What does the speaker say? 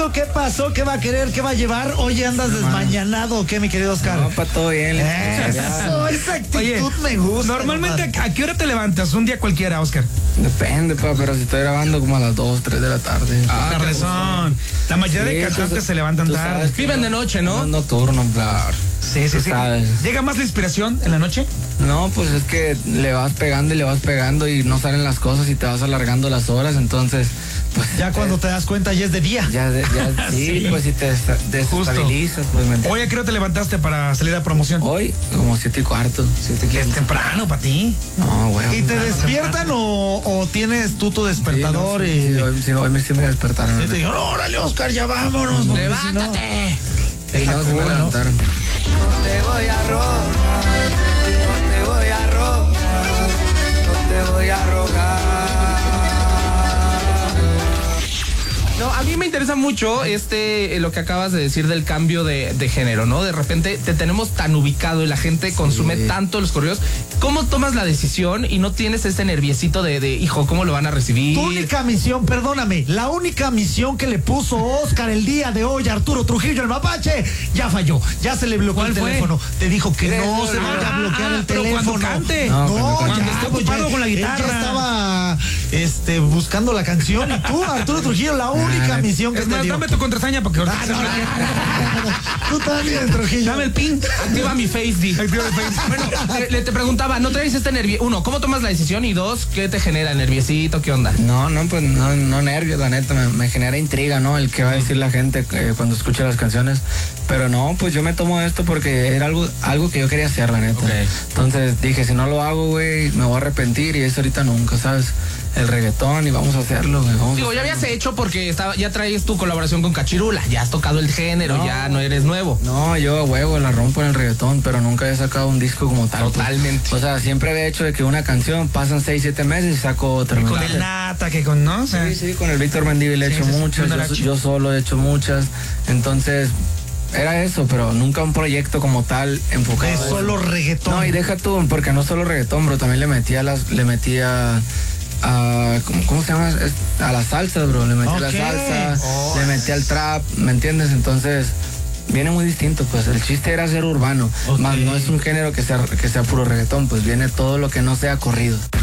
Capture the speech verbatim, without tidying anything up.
hizo? ¿Qué pasó? ¿Qué va a querer? ¿Qué va a llevar? Oye, ¿andas no, desmañanado o qué, mi querido Oscar? No, para todo bien. Eso, esa actitud Oye, me gusta. Normalmente, nomás. ¿A qué hora te levantas? Un día cualquiera, Oscar. Depende, pa, pero si estoy grabando como a las dos, tres de la tarde. Ah, la razón. La mayoría sí, de cantantes se levantan tarde. Viven de noche, ¿no? No, nocturno, claro. Sí, sí, sí. Sabes. ¿Llega más la inspiración en la noche? No, pues es que le vas pegando y le vas pegando y no salen las cosas y te vas alargando las horas, entonces... Pues ya cuando te das cuenta ya es de día. Ya, de, ya sí, sí, pues si te desestabilizas, pues me... Hoy, ¿a qué hora te levantaste para salir a promoción? Hoy, como siete y cuarto. Siete y es temprano para ti. No, güey. ¿Y te despiertan o, o tienes tú tu despertador? Sí, no, y... sí, hoy, sí, hoy me, sí me despertaron. Sí, te digo, órale, Oscar, ya vámonos. ¡Levántate! Si no, sí, no, sí me levantaron. No te voy a robar, no te voy a robar, no te voy a rogar. No, a mí me interesa mucho este lo que acabas de decir del cambio de, de género, ¿no? De repente te tenemos tan ubicado y la gente sí. consume tanto los corridos. ¿Cómo tomas la decisión y no tienes ese nerviecito de, de hijo, cómo lo van a recibir? Tu única misión, perdóname, la única misión que le puso Oscar el día de hoy a Arturo Trujillo, el mapache, ya falló, ya se le bloqueó el teléfono. Te dijo que no, no se vaya a bloquear el pero teléfono. Cuando cante. No, no cuando ya, esté ocupado ya, con la guitarra. Él ya estaba este, buscando la canción y tú, Arturo Trujillo, la única misión que es te más, dio. Dame tu contraseña porque ahorita ah, no, no, no, no, no. Tú también, Trujillo. Dame el pin. Activa mi Face D. Activa el Face. Bueno, le, le te preguntaba, ¿no traes este nervio? Uno, ¿cómo tomas la decisión? Y dos, ¿qué te genera? ¿Nerviosito? ¿Qué onda? No, no, pues no, no nervios, la neta, me, me genera intriga, ¿no? El que va a decir la gente eh, cuando escucha las canciones. Pero no, pues yo me tomo esto porque era algo, algo que yo quería hacer, la neta. Okay. Entonces dije, si no lo hago, güey, me voy a arrepentir y eso ahorita nunca, ¿sabes? El reggaetón y vamos a hacerlo, güey. Vamos Digo, ya habías hecho porque estaba, ya traes tu colaboración con Cachirula, ya has tocado el género, no, ya no eres nuevo. No, yo a huevo la rompo en el reggaetón, pero nunca he sacado un disco como tal. Totalmente. Pues, o sea, siempre había hecho de que una canción pasan seis, siete meses y saco otra. Con el Nata, que con, ¿no? Sí, sí, con el Víctor Mendívil he sí, hecho sí, muchas, yo, yo solo he hecho muchas, entonces... Era eso, pero nunca un proyecto como tal enfocado. Es solo reggaetón. No, y deja tú, porque no solo reggaetón, bro, también le metía las, le metía a, ¿cómo, ¿cómo se llama? A la salsa, bro, le metía okay. la salsa, oh. le metía el trap, ¿me entiendes? Entonces, viene muy distinto, pues el chiste era ser urbano, okay. más no es un género que sea, que sea puro reggaetón, pues viene todo lo que no sea corrido.